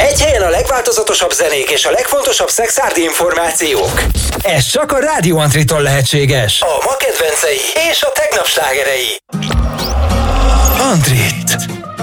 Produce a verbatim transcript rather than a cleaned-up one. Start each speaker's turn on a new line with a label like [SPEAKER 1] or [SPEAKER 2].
[SPEAKER 1] Egy helyen a legváltozatosabb zenék és a legfontosabb szexárdi információk. Ez csak a Rádió Antritól lehetséges. A ma kedvencei és a tegnap slágerei. Antri.